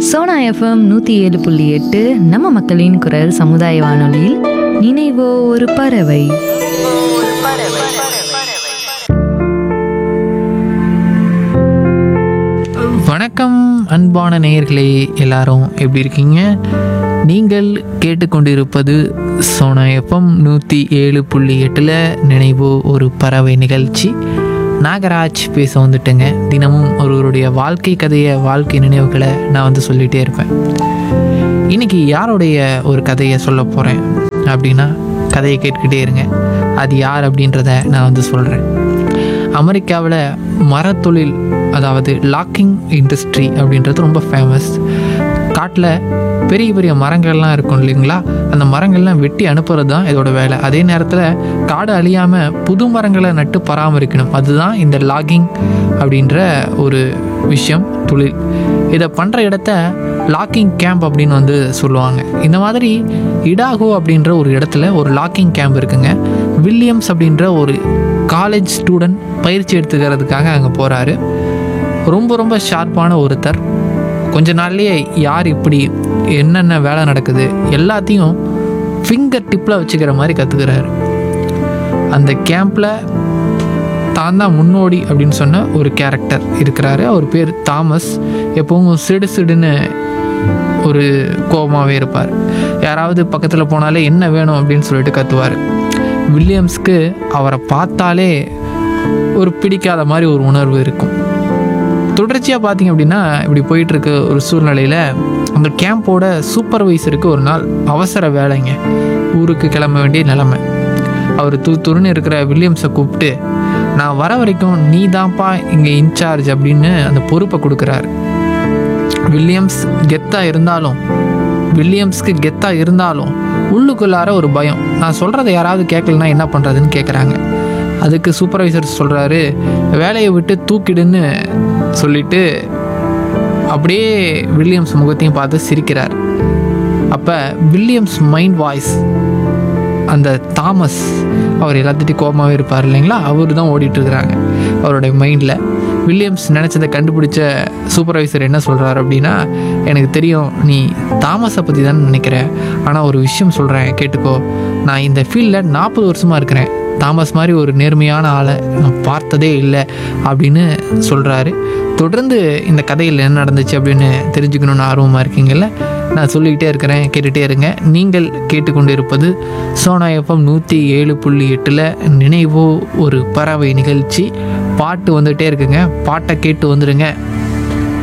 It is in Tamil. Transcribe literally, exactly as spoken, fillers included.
சோனா எஃப்எம் நூற்றி ஏழு புள்ளி எட்டு நம்ம மக்களின் குரல் சமுதாய வானொலியில் நினைவோ ஒரு பறவை. வணக்கம் அன்பான நேயர்களே, எல்லாரும் எப்படி இருக்கீங்க? நீங்கள் கேட்டுக்கொண்டிருப்பது சோனா எஃப்எம் நூற்றி ஏழு புள்ளி எட்டில் நினைவோ ஒரு பறவை நிகழ்ச்சி. நாகராஜ் பேச வந்துட்டேங்க. தினமும் ஒருவருடைய வாழ்க்கை கதையை, வாழ்க்கை நினைவுகளை நான் வந்து சொல்லிகிட்டே இருப்பேன். இன்றைக்கி யாருடைய ஒரு கதையை சொல்ல போகிறேன் அப்படின்னா, கதையை கேட்டுக்கிட்டே இருங்க. அது யார் அப்படின்றத நான் வந்து சொல்கிறேன். அமெரிக்காவில் மரத்தொழில், அதாவது லாக்கிங் இண்டஸ்ட்ரி அப்படின்றது ரொம்ப ஃபேமஸ். காட்டில் பெரிய பெரிய மரங்கள்லாம் இருக்கும் இல்லைங்களா, அந்த மரங்கள்லாம் வெட்டி அனுப்புறது தான் இதோட வேலை. அதே நேரத்தில் காடு அழியாமல் புது மரங்களை நட்டு பராமரிக்கணும். அதுதான் இந்த லாகிங் அப்படின்ற ஒரு விஷயம், தொழில். இதை பண்ணுற இடத்த லாக்கிங் கேம்ப் அப்படின்னு வந்து சொல்லுவாங்க. இந்த மாதிரி இடாகோ அப்படின்ற ஒரு இடத்துல ஒரு லாக்கிங் கேம்ப் இருக்குங்க. வில்லியம்ஸ் அப்படின்ற ஒரு காலேஜ் ஸ்டூடெண்ட் பயிற்சி எடுத்துக்கிறதுக்காக அங்கே போகிறாரு. ரொம்ப ரொம்ப ஷார்ப்பான ஒருத்தர். கொஞ்ச நாள்லேயே யார் இப்படி என்னென்ன வேலை நடக்குது எல்லாத்தையும் ஃபிங்கர் டிப்பில் வச்சுக்கிற மாதிரி கற்றுக்கிறாரு. அந்த கேம்பில் தான் தான் முன்னோடி அப்படின்னு சொன்ன ஒரு கேரக்டர் இருக்கிறாரு. அவர் பேர் தாமஸ். எப்பவும் சிடு சிடுன்னு ஒரு கோபமாகவே இருப்பார். யாராவது பக்கத்தில் போனாலே என்ன வேணும் அப்படின்னு சொல்லிட்டு கத்துவார். வில்லியம்ஸ்க்கு அவரை பார்த்தாலே ஒரு பிடிக்காத மாதிரி ஒரு உணர்வு இருக்கும். தொடர்ச்சியாக பார்த்தீங்க அப்படின்னா, இப்படி போயிட்டுருக்க ஒரு சூழ்நிலையில் அந்த கேம்போட சூப்பர்வைசருக்கு ஒரு நாள் அவசர வேலைங்க, ஊருக்கு கிளம்ப வேண்டிய நிலைமை. அவர் தூ துருன்னு இருக்கிற வில்லியம்ஸை கூப்பிட்டு, நான் வர வரைக்கும் நீ தான்ப்பா இங்கே இன்சார்ஜ் அப்படின்னு அந்த பொறுப்பை கொடுக்குறாரு. வில்லியம்ஸ் கெத்தாக இருந்தாலும் வில்லியம்ஸ்க்கு கெத்தாக இருந்தாலும் உள்ளுக்குள்ளார ஒரு பயம். நான் சொல்கிறத யாராவது கேட்கலன்னா என்ன பண்ணுறதுன்னு கேட்குறாங்க. அதுக்கு சூப்பர்வைசர் சொல்கிறாரு, வேலையை விட்டு தூக்கிடுன்னு சொல்லிட்டு அப்படியே வில்லியம்ஸ் முகத்தையும் பார்த்து சிரிக்கிறார். அப்போ வில்லியம்ஸ் மைண்ட் வாய்ஸ், அந்த தாமஸ், அவர் எல்லாத்திட்டையும் கோபமாகவே இருப்பார் இல்லைங்களா, அவர் தான் ஓடிட்டுருக்குறாங்க அவருடைய மைண்டில். வில்லியம்ஸ் நினச்சதை கண்டுபிடிச்ச சூப்பர்வைசர் என்ன சொல்கிறார் அப்படின்னா, எனக்கு தெரியும் நீ தாமஸை பற்றி தான் நினைக்கிற, ஆனால் ஒரு விஷயம் சொல்கிறேன் கேட்டுக்கோ. நான் இந்த ஃபீல்டில் நாற்பது வருஷமாக இருக்கிறேன். தாமஸ் மாதிரி ஒரு நேர்மையான ஆளை நான் பார்த்ததே இல்லை அப்படின்னு சொல்கிறாரு. தொடர்ந்து இந்த கதையில் என்ன நடந்துச்சு அப்படின்னு தெரிஞ்சுக்கணுன்னு ஆர்வமாக இருக்கீங்கள்ல, நான் சொல்லிக்கிட்டே இருக்கிறேன், கேட்டுகிட்டே இருங்க. நீங்கள் கேட்டுக்கொண்டு இருப்பது சோனா எஃப்எம் நூற்றி ஏழு புள்ளி எட்டில் நினைவோ ஒரு பறவை நிகழ்ச்சி. பாட்டு வந்துகிட்டே இருக்குங்க, பாட்டை கேட்டு வந்துடுங்க.